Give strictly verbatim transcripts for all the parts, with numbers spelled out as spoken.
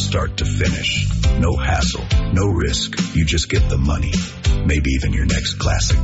start to finish. No hassle, no risk. You just get the money. Maybe even your next classic.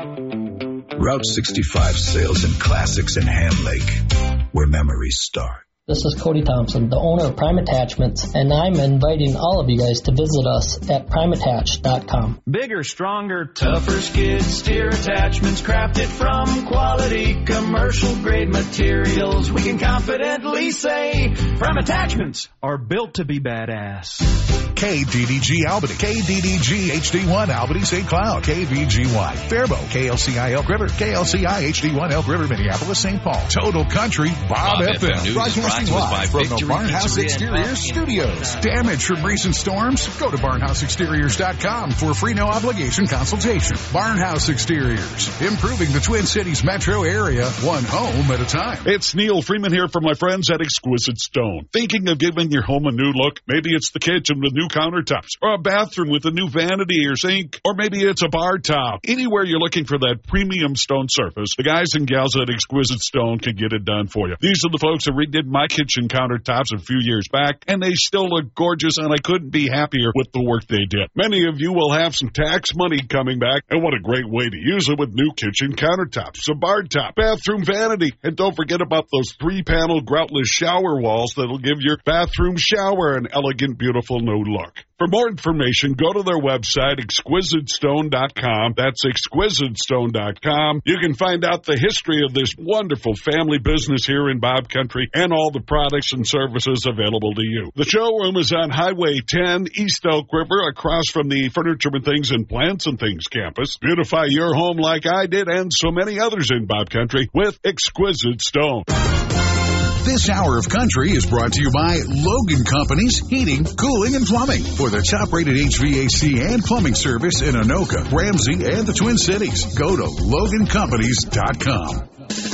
Route sixty-five sales and classics in Ham Lake, where memories start. This is Cody Thompson, the owner of Prime Attachments, and I'm inviting all of you guys to visit us at prime attach dot com. Bigger, stronger, tougher skid steer attachments crafted from quality commercial-grade materials. We can confidently say Prime Attachments are built to be badass. K D D G Albany, K D D G H D one Albany Saint Cloud, K V G Y Faribault, K L C I Elk River, K L C I H D one Elk River, Minneapolis, Saint Paul. Total Country, Bob, Bob F M. Broadcasting live from the Barnhouse Exteriors Studios. Damage from recent storms? Go to barnhouse exteriors dot com for a free no obligation consultation. Barnhouse Exteriors, improving the Twin Cities metro area, one home at a time. It's Neil Freeman here from my friends at Exquisite Stone. Thinking of giving your home a new look? Maybe it's the kitchen with new countertops, or a bathroom with a new vanity or sink, or maybe it's a bar top. Anywhere you're looking for that premium stone surface, the guys and gals at Exquisite Stone can get it done for you. These are the folks that redid my kitchen countertops a few years back, and they still look gorgeous, and I couldn't be happier with the work they did. Many of you will have some tax money coming back, and what a great way to use it with new kitchen countertops, a bar top, bathroom vanity, and don't forget about those three-panel groutless shower walls that'll give your bathroom shower an elegant, beautiful new look. For more information, go to their website, exquisite stone dot com. That's exquisite stone dot com. You can find out the history of this wonderful family business here in Bob Country and all the products and services available to you. The showroom is on Highway ten, East Elk River, across from the Furniture and Things and Plants and Things campus. Beautify your home like I did and so many others in Bob Country with Exquisite Stone. This hour of country is brought to you by Logan Companies Heating, Cooling, and Plumbing. For the top-rated H V A C and plumbing service in Anoka, Ramsey, and the Twin Cities, go to logan companies dot com.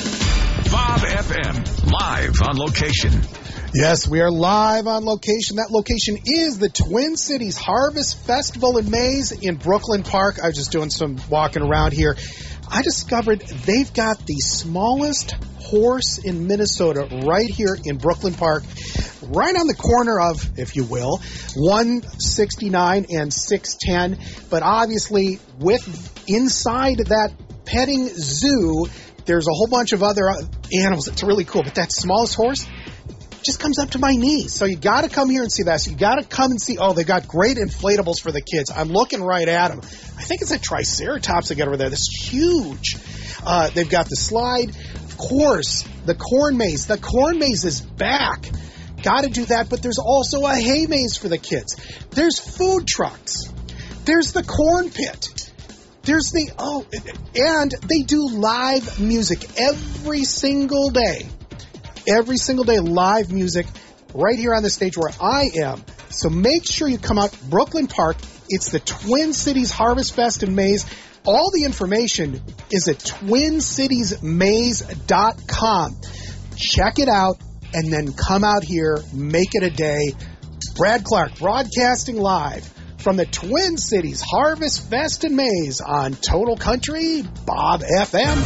Bob F M, live on location. Yes, we are live on location. That location is the Twin Cities Harvest Festival and Maze in Brooklyn Park. I was just doing some walking around here. I discovered they've got the smallest horse in Minnesota right here in Brooklyn Park, right on the corner of, if you will, one sixty-nine and six ten. But obviously, with inside that petting zoo, there's a whole bunch of other animals. It's really cool. But that smallest horse just comes up to my knees. So you got to come here and see that. So you got to come and see. Oh, they got great inflatables for the kids. I'm looking right at them. I think it's a Triceratops they got over there. This is huge. Uh, they've got the slide. Of course, the corn maze. The corn maze is back. Got to do that. But there's also a hay maze for the kids. There's food trucks. There's the corn pit. There's the, oh, and they do live music every single day. Every single day, live music right here on the stage where I am. So make sure you come out. Brooklyn Park. It's the Twin Cities Harvest Fest and Maze. All the information is at twin cities maze dot com. Check it out and then come out here. Make it a day. Brad Clark broadcasting live from the Twin Cities Harvest Fest and Maze on Total Country, Bob F M.